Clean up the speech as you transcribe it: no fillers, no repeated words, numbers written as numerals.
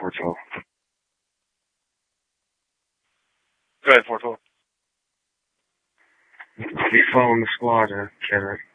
412. Go ahead, 412. Be following the squad, Kevin.